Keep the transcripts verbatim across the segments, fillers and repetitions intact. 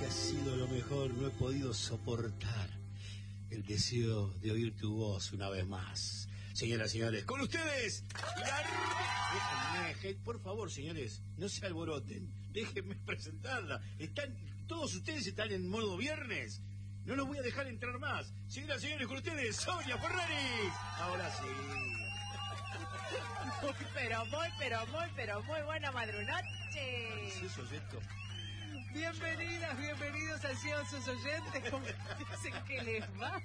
ha sido lo mejor, no he podido soportar el deseo de oír tu voz una vez más. Señoras y señores, con ustedes, la... Déjenme, por favor, señores, no se alboroten, déjenme presentarla. Están, todos ustedes están en modo viernes, no los voy a dejar entrar más. Señoras y señores, con ustedes, Sonia Ferraris. Ahora sí. Muy, pero muy, pero muy, pero muy buena madrunoche. ¿Qué es eso, esto? Bienvenidas, bienvenidos ansiosos oyentes. ¿Cómo dicen que les va?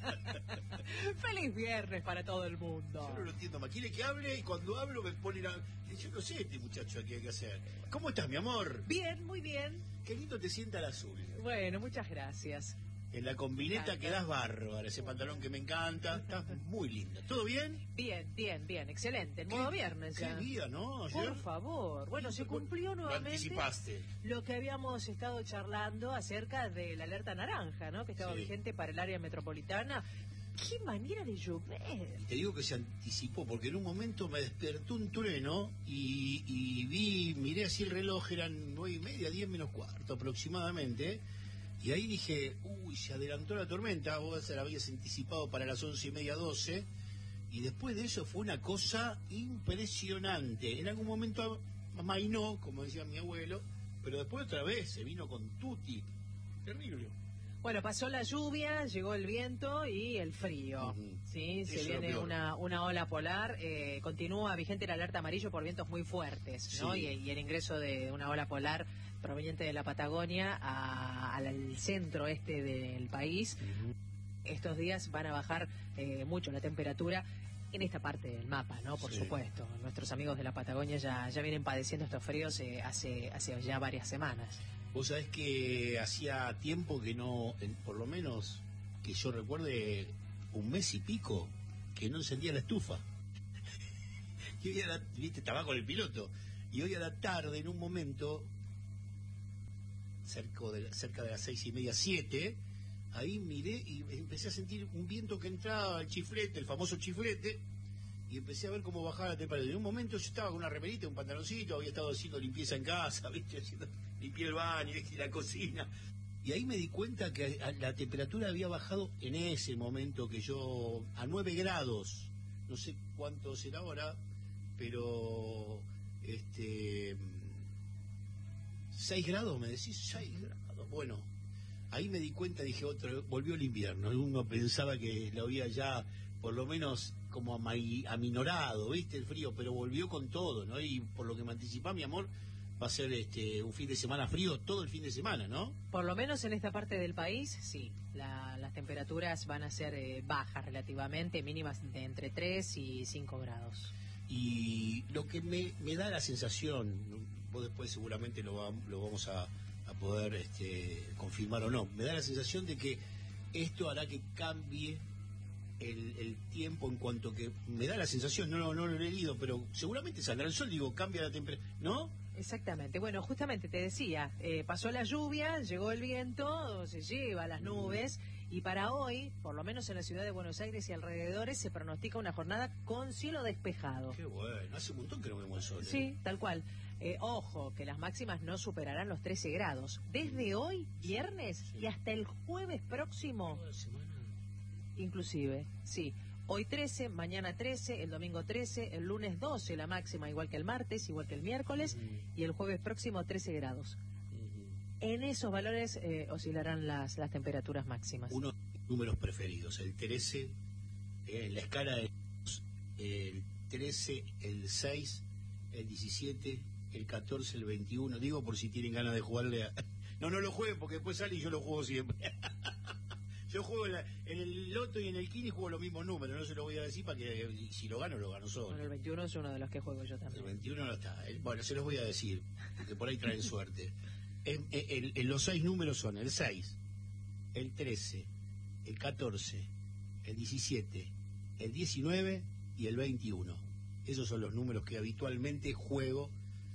Feliz viernes para todo el mundo. Yo no lo entiendo más. Quiere que hable y cuando hablo me ponen a... Yo no sé este muchacho aquí hay que hacer. ¿Cómo estás, mi amor? Bien, muy bien. Qué lindo te sienta el azul. Bueno, muchas gracias. En la combineta quedás bárbara, ese pantalón que me encanta. Estás muy linda. ¿Todo bien? Bien, bien, bien, excelente. En modo viernes ya. Qué día, ¿no? Ayer. Por favor. Bueno, se cumplió nuevamente lo anticipaste. Lo que habíamos estado charlando acerca de la alerta naranja, ¿no? Que estaba Sí. vigente para el área metropolitana. ¡Qué manera de llover! Y te digo que se anticipó, porque en un momento me despertó un trueno y, y vi, miré así el reloj, eran nueve y media, diez menos cuarto aproximadamente. Y ahí dije, uy, se adelantó la tormenta, vos se la habías anticipado para las once y media, doce, y después de eso fue una cosa impresionante. En algún momento amainó, como decía mi abuelo, pero después otra vez se vino con tutti. Terrible. Bueno, pasó la lluvia, llegó el viento y el frío. Uh-huh. Sí, se Eso viene es lo peor. una, una ola polar. Eh, continúa vigente la alerta amarillo por vientos muy fuertes, ¿no? Sí. Y, y el ingreso de una ola polar proveniente de la Patagonia a- al centro este del país. Uh-huh. Estos días van a bajar eh, mucho la temperatura en esta parte del mapa, ¿no? Por Sí. supuesto. Nuestros amigos de la Patagonia ya, ya vienen padeciendo estos fríos eh, hace, hace ya varias semanas. Vos sabés que hacía tiempo que no, en- por lo menos que yo recuerde, un mes y pico, que no encendía la estufa. Y hoy a la, viste, estaba con el piloto. Y hoy a la tarde, en un momento, cerca de, cerca de las seis y media, siete, ahí miré y empecé a sentir un viento que entraba, el chiflete, el famoso chiflete, y empecé a ver cómo bajaba la temperatura. En un momento yo estaba con una remerita, un pantaloncito, había estado haciendo limpieza en casa, ¿viste? Haciendo, limpié el baño, ¿viste? La cocina. Y ahí me di cuenta que a- la temperatura había bajado en ese momento que yo, a nueve grados, no sé cuánto será ahora, pero, este, seis grados, me decís, seis grados, bueno. Ahí me di cuenta, dije, otra vez, volvió el invierno. Uno pensaba que lo había ya, por lo menos, como amai- aminorado, ¿viste? El frío, pero volvió con todo, ¿no? Y por lo que me anticipaba, mi amor, va a ser este un fin de semana frío todo el fin de semana, ¿no? Por lo menos en esta parte del país, sí. La- las temperaturas van a ser eh, bajas relativamente, mínimas de entre tres y cinco grados. Y lo que me, me da la sensación, vos después seguramente lo, va- lo vamos a, a poder este, confirmar o no, me da la sensación de que esto hará que cambie el, el tiempo en cuanto que, me da la sensación, no, no, no lo he leído, pero seguramente saldrá el sol, digo, cambia la temperatura, ¿no? Exactamente. Bueno, justamente te decía, eh, pasó la lluvia, llegó el viento, se lleva las nubes y para hoy, por lo menos en la ciudad de Buenos Aires y alrededores, se pronostica una jornada con cielo despejado. Qué bueno, hace un montón que no vemos el sol. ¿eh? Sí, tal cual. Eh, ojo, que las máximas no superarán los trece grados. Desde hoy, viernes, Sí. y hasta el jueves próximo, Toda la semana. inclusive, sí. Hoy trece, mañana trece, el domingo trece, el lunes doce la máxima, igual que el martes, igual que el miércoles, Ujú. y el jueves próximo trece grados. Ujú. En esos valores eh, oscilarán las, las temperaturas máximas. Uno de mis números preferidos, el trece, eh, en la escala de el trece, el seis, el diecisiete, el catorce, el veintiuno, digo por si tienen ganas de jugarle a... No, no lo jueguen porque después sale y yo lo juego siempre. Yo juego en, la- en el loto y en el kini juego los mismos números, no se lo voy a decir para que y si lo gano, lo gano solo. Bueno, el veintiuno es uno de los que juego yo El también. veintiuno no está. El- bueno, se los voy a decir, porque por ahí traen suerte. En, en- en los seis números son el seis, el trece, el catorce, el diecisiete, el diecinueve y el veintiuno. Esos son los números que habitualmente juego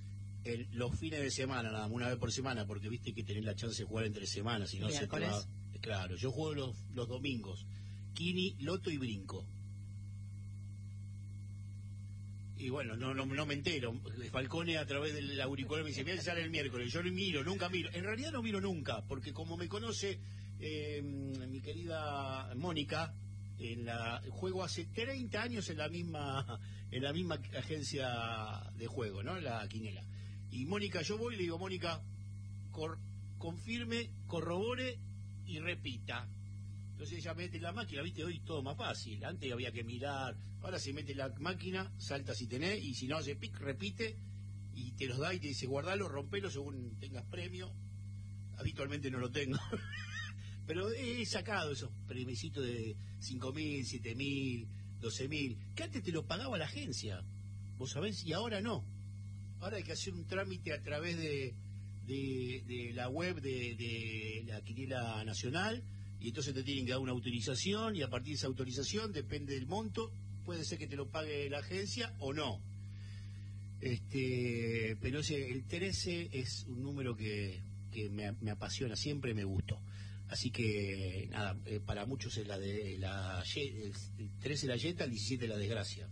en los fines de semana, nada más, una vez por semana, porque viste que tenés la chance de jugar entre semanas, si no se te va... Miércoles. Claro, yo juego los, los domingos, Kini, Loto y Brinco. Y bueno, no, no, no me entero. Falcone a través del auricular me dice, mira, sale el miércoles. Yo no miro, nunca miro. En realidad no miro nunca, porque como me conoce eh, mi querida Mónica, en la juego hace treinta años en la misma en la misma agencia de juego, ¿no? La quinela. Y Mónica, yo voy y le digo, Mónica, cor, confirme, corrobore y repita. Entonces ella mete la máquina, viste, hoy todo más fácil. Antes había que mirar, ahora se mete la máquina, salta si tenés, y si no hace pic, repite, y te los da y te dice, guardalo, rompelo según tengas premio. Habitualmente no lo tengo. Pero he sacado esos premiecitos de cinco mil, siete mil, doce mil, que antes te los pagaba la agencia, vos sabés, y ahora no. Ahora hay que hacer un trámite a través de, de, de la web de, de la Quinela Nacional, y entonces te tienen que dar una autorización, y a partir de esa autorización, depende del monto, puede ser que te lo pague la agencia o no. Este, pero ese, el trece es un número que, que me, me apasiona, siempre me gustó. Así que, nada, eh, para muchos es la de la el trece la yeta, el diecisiete la desgracia.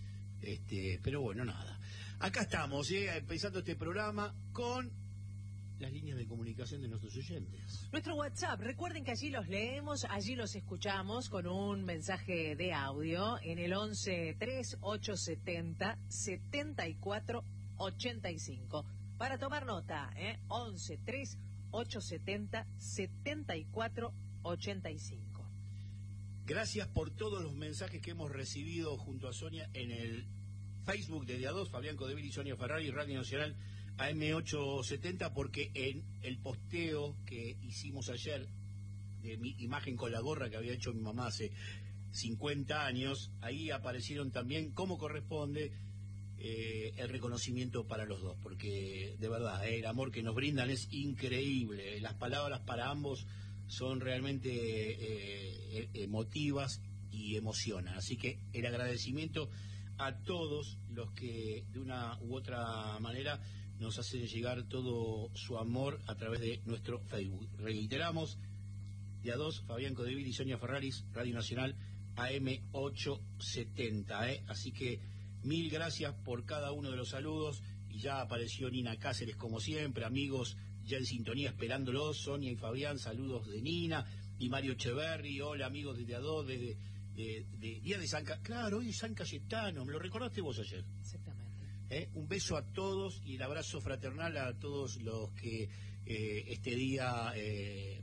Este, pero bueno, nada. Acá estamos, eh, empezando este programa con las líneas de comunicación de nuestros oyentes. Nuestro WhatsApp, recuerden que allí los leemos, allí los escuchamos con un mensaje de audio en el once tres ocho setenta setenta y cuatro ochenta y cinco. Para tomar nota, ¿eh? once tres ocho setenta setenta y cuatro ochenta y cinco. Gracias por todos los mensajes que hemos recibido junto a Sonia en el Facebook de Día dos, Fabián Codevil y Sonia Ferrari, Radio Nacional A M ochocientos setenta, porque en el posteo que hicimos ayer de mi imagen con la gorra que había hecho mi mamá hace cincuenta años, ahí aparecieron también, como corresponde, eh, el reconocimiento para los dos, porque de verdad, eh, el amor que nos brindan es increíble. Las palabras para ambos son realmente eh, emotivas y emocionan. Así que el agradecimiento a todos los que de una u otra manera nos hacen llegar todo su amor a través de nuestro Facebook. Reiteramos, día dos, Fabián Codevil y Sonia Ferraris, Radio Nacional A M ochocientos setenta. ¿eh? Así que mil gracias por cada uno de los saludos. Y ya apareció Nina Cáceres como siempre, amigos ya en sintonía esperándolos, Sonia y Fabián, saludos de Nina, y Mario Echeverri, hola amigos de día dos, desde de, de, Día de San Cayetano, claro, hoy es San Cayetano, me lo recordaste vos ayer. Exactamente. ¿Eh? Un beso a todos y el abrazo fraternal a todos los que eh, este día eh,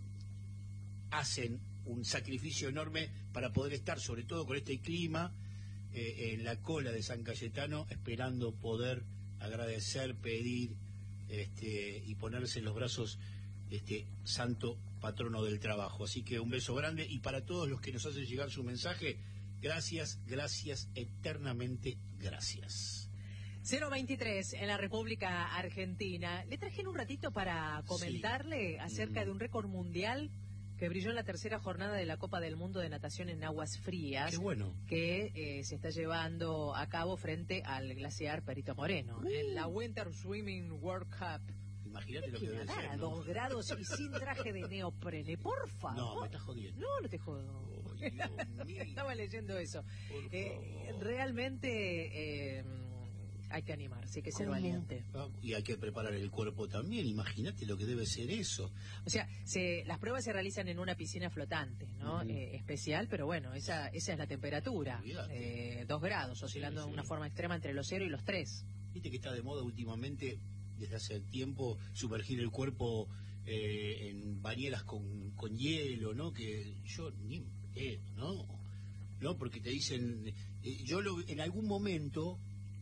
hacen un sacrificio enorme para poder estar, sobre todo con este clima, eh, en la cola de San Cayetano, esperando poder agradecer, pedir este, y ponerse en los brazos de este santo patrono del trabajo. Así que un beso grande, y para todos los que nos hacen llegar su mensaje, gracias, gracias, eternamente gracias. cero veintitrés en la República Argentina. Le traje en un ratito para comentarle sí. acerca mm. de un récord mundial que brilló en la tercera jornada de la Copa del Mundo de Natación en aguas frías. Qué bueno. Que eh, se está llevando a cabo frente al glaciar Perito Moreno, uh. en la Winter Swimming World Cup. Imagínate lo que debe ser, a ¿no? dos grados y sin traje de neoprene, por favor. No, me estás jodiendo. No, no te jodo. Oh, Dios mío. Estaba leyendo eso. Por Eh, favor. realmente... Eh, hay que animarse, hay que ser ¿Cómo? valiente. Ah, y hay que preparar el cuerpo también, imagínate lo que debe ser eso. O sea, se, las pruebas se realizan en una piscina flotante, ¿no? Uh-huh. eh, especial, pero bueno, esa esa es la temperatura. Eh, dos grados, oscilando sí, sí. de una forma extrema entre los cero y los tres. Viste que está de moda últimamente, desde hace tiempo, sumergir el cuerpo eh, en bañeras con, con hielo, ¿no? Que yo ni... Eh, ¿no? ¿No? Porque te dicen... Eh, yo lo, en algún momento...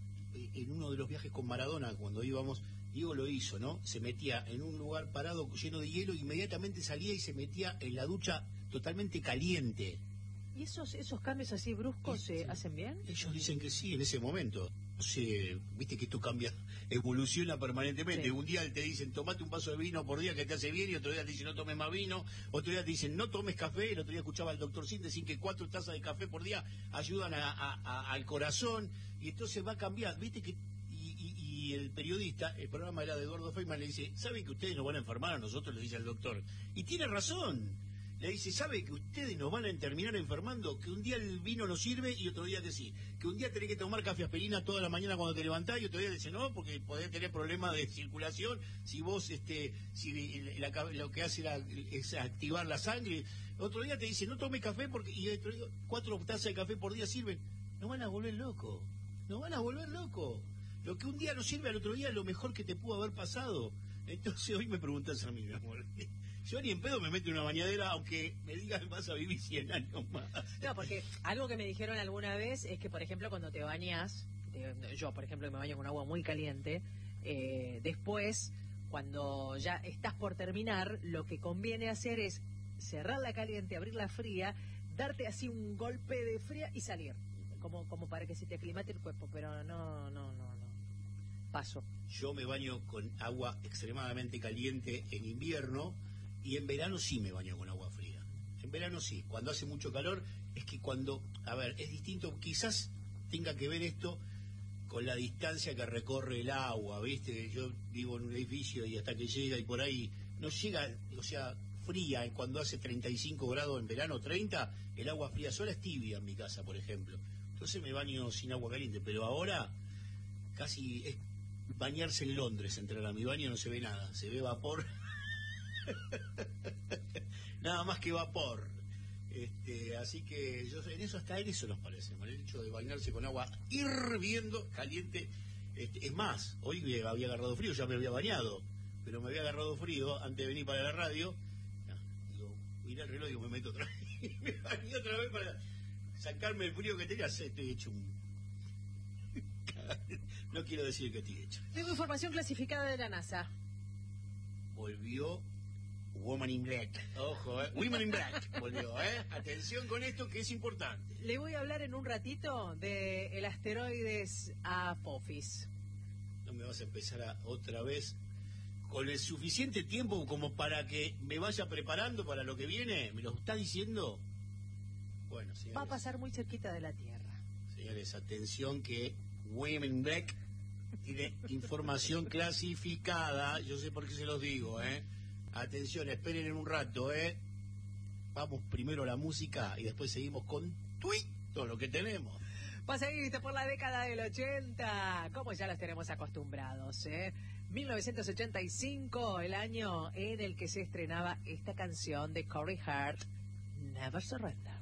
en uno de los viajes con Maradona, cuando íbamos, Diego lo hizo, ¿no? Se metía en un lugar parado lleno de hielo, inmediatamente salía y se metía en la ducha totalmente caliente. ¿Y esos esos cambios así bruscos se eh, hacen bien? Ellos dicen que sí, en ese momento. No sé, viste que esto cambia, evoluciona permanentemente. Sí. Un día te dicen, tomate un vaso de vino por día que te hace bien, y otro día te dicen, no tomes más vino, otro día te dicen, no tomes café. El otro día escuchaba al doctor Sin decir que cuatro tazas de café por día ayudan a, a, a, al corazón, y entonces va a cambiar, viste que... Y, y, y el periodista, el programa era de Eduardo Feynman, le dice, ¿saben que ustedes nos van a enfermar a nosotros? Le dice al doctor. Y tiene razón. Le dice, ¿sabe que ustedes nos van a terminar enfermando? Que un día el vino no sirve y otro día que sí. Que un día tenés que tomar café aspirina toda la mañana cuando te levantás y otro día dice no, porque podés tener problemas de circulación si vos, este, si la, lo que hace la, es activar la sangre. Otro día te dice, no tome café porque y otro día, cuatro tazas de café por día sirven. Nos van a volver loco. Nos van a volver loco. Lo que un día no sirve al otro día es lo mejor que te pudo haber pasado. Entonces hoy me preguntás a mí, mi amor. Yo ni en pedo me meto en una bañadera, aunque me digas vas a vivir cien años más. No, porque algo que me dijeron alguna vez es que, por ejemplo, cuando te bañas, te, yo, por ejemplo, me baño con agua muy caliente, eh, después, cuando ya estás por terminar, lo que conviene hacer es cerrar la caliente, abrir la fría, darte así un golpe de fría y salir, como como para que se te aclimate el cuerpo, pero no, no, no, no. Paso. Yo me baño con agua extremadamente caliente en invierno y en verano sí me baño con agua fría. En verano sí, cuando hace mucho calor, es que cuando, a ver, es distinto, quizás tenga que ver esto con la distancia que recorre el agua, ¿viste? Yo vivo en un edificio y hasta que llega y por ahí no llega, o sea, fría, cuando hace treinta y cinco grados en verano, treinta, el agua fría sola es tibia en mi casa, por ejemplo. Entonces me baño sin agua caliente, pero ahora casi es bañarse en Londres, entrar a mi baño no se ve nada, se ve vapor. Nada más que vapor. Este, así que yo en eso hasta en eso nos parece, el hecho de bañarse con agua hirviendo, caliente. Este, es más, hoy me había agarrado frío, ya me había bañado, pero me había agarrado frío antes de venir para la radio. No, digo, mirá el reloj y digo, me meto otra vez. Me bañé otra vez para sacarme el frío que tenía. Estoy hecho un... No quiero decir que estoy hecho. Tengo información clasificada de la NASA. Volvió Woman in Black. Ojo, ¿eh? Women in Black volvió, ¿eh? Atención con esto que es importante. Le voy a hablar en un ratito de el asteroides Apophis. No me vas a empezar a, otra vez con el suficiente tiempo como para que me vaya preparando para lo que viene. ¿Me lo está diciendo? Bueno, señores. Va a pasar muy cerquita de la Tierra. Señores, atención que Women in Black tiene información clasificada. Yo sé por qué se los digo, ¿eh? Atención, esperen en un rato, ¿eh? Vamos primero a la música y después seguimos con todo lo que tenemos. Pasadito por la década del ochenta, como ya los tenemos acostumbrados, ¿eh? mil novecientos ochenta y cinco, el año en el que se estrenaba esta canción de Corey Hart, Never Surrender.